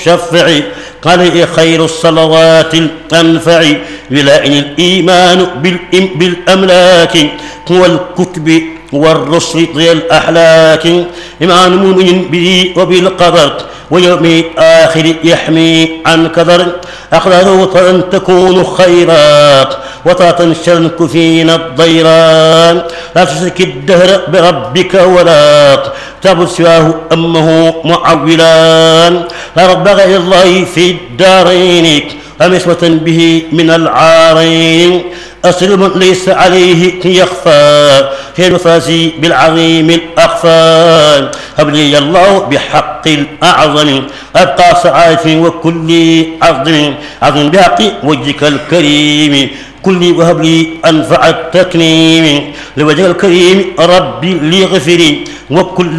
شفع قال خير الصلوات الأنفع ولائن الإيمان بالأملاك والكتب والرسل ذي الأحلاك إيمان مؤمن به وبالقدر ويوم الآخر يحمي عن كدر أقدر أن تكون خيرا وطاعة شرك فينا الضيران لا تشرك الدهر بربك ولا تعبد سواه أمه معولان لا رب غير الله في الدارين أمسوة به من العارين أصل من ليس عليه يخفى في المفازي بالعظيم الأخفى هب لي الله بحق الأعظم أبقى سعادة وكل عظم بحق وجهك الكريم كل وهب لي أنفع التكريم لوجه الكريم ربي لي غفري وكل